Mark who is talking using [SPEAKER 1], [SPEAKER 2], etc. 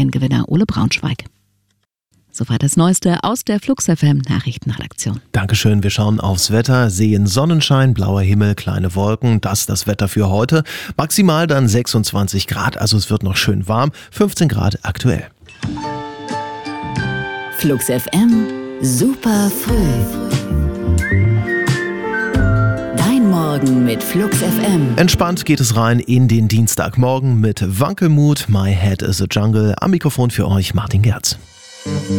[SPEAKER 1] Medaillengewinner Ole Braunschweig. Soweit das Neueste aus der Flux FM Nachrichtenredaktion.
[SPEAKER 2] Dankeschön, wir schauen aufs Wetter, sehen Sonnenschein, blauer Himmel, kleine Wolken. Das ist das Wetter für heute. Maximal dann 26 Grad, also es wird noch schön warm. 15 Grad aktuell.
[SPEAKER 3] Flux FM, super früh. Dein Morgen mit Flux FM.
[SPEAKER 2] Entspannt geht es rein in den Dienstagmorgen mit Wankelmut. My Head is a Jungle. Am Mikrofon für euch Martin Gerz.